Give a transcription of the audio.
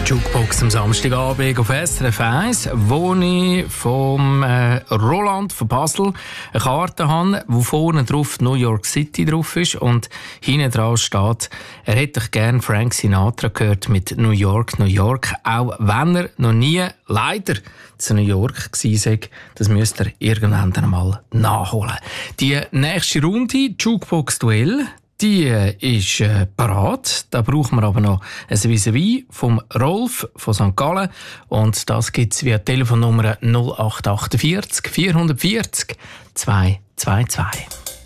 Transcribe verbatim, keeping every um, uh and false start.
Jukebox am Samstagabend auf S R F eins, wo ich vom äh, Roland von Basel eine Karte habe, wo vorne drauf New York City drauf ist und hinten dran steht, er hätte gerne Frank Sinatra gehört mit New York, New York, auch wenn er noch nie leider zu New York gewesen sei. Das müsst ihr irgendwann einmal nachholen. Die nächste Runde, Jukebox-Duell, die ist äh, parat. Da brauchen wir aber noch ein Vis-à-vis vom Rolf von Sankt Gallen. Und das gibt es via Telefonnummer null acht vier acht vier vier vier zwei zwei zwei.